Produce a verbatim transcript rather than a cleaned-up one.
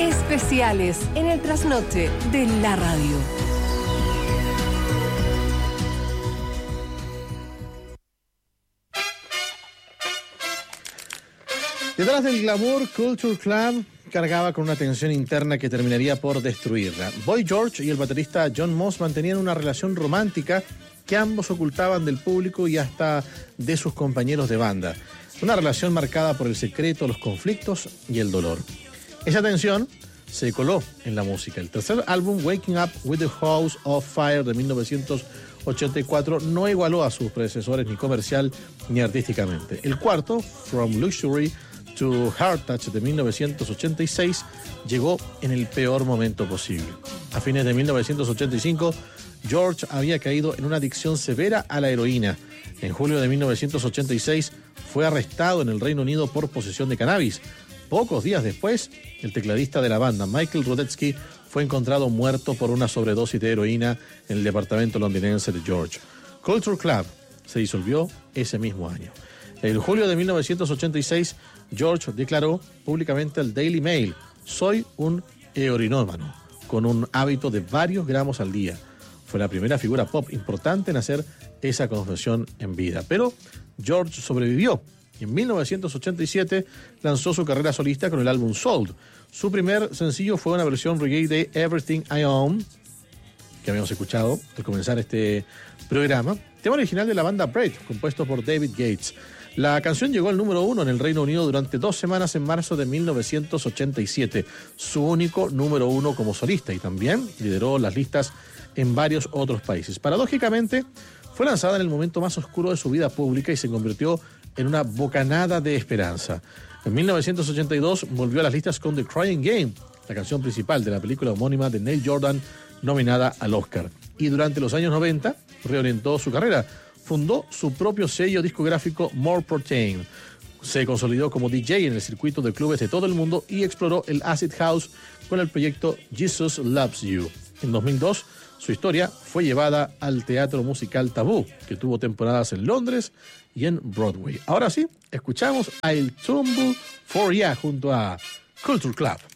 Especiales en el trasnoche de la radio. Detrás del glamour, Culture Club cargaba con una tensión interna que terminaría por destruirla. Boy George y el baterista John Moss mantenían una relación romántica que ambos ocultaban del público y hasta de sus compañeros de banda. Una relación marcada por el secreto, los conflictos y el dolor. Esa tensión se coló en la música. El tercer álbum, Waking Up with the House of Fire, de mil novecientos ochenta y cuatro, no igualó a sus predecesores ni comercial ni artísticamente. El cuarto, From Luxury to Heart Touch, de mil novecientos ochenta y seis, llegó en el peor momento posible. A fines de mil novecientos ochenta y cinco, George había caído en una adicción severa a la heroína. En julio de mil novecientos ochenta y seis fue arrestado en el Reino Unido por posesión de cannabis. Pocos días después, el tecladista de la banda, Michael Rudetsky, fue encontrado muerto por una sobredosis de heroína en el departamento londinense de George. Culture Club se disolvió ese mismo año. En julio de mil novecientos ochenta y seis, George declaró públicamente al Daily Mail: soy un heroinómano, con un hábito de varios gramos al día. Fue la primera figura pop importante en hacer esa confesión en vida. Pero George sobrevivió y en mil novecientos ochenta y siete lanzó su carrera solista con el álbum Sold. Su primer sencillo fue una versión reggae de Everything I Own, que habíamos escuchado al comenzar este programa, tema original de la banda Braid, compuesto por David Gates. La canción llegó al número uno en el Reino Unido durante dos semanas en marzo de mil novecientos ochenta y siete, su único número uno como solista, y también lideró las listas en varios otros países. Paradójicamente, fue lanzada en el momento más oscuro de su vida pública y se convirtió en una bocanada de esperanza. En mil novecientos ochenta y dos volvió a las listas con The Crying Game, la canción principal de la película homónima de Neil Jordan, nominada al Oscar. Y durante los años noventa reorientó su carrera. Fundó su propio sello discográfico More Protein. Se consolidó como D J en el circuito de clubes de todo el mundo y exploró el acid house con el proyecto Jesus Loves You. En dos mil dos, su historia fue llevada al teatro musical Tabú, que tuvo temporadas en Londres y en Broadway. Ahora sí, escuchamos a El Tumble for Ya junto a Culture Club.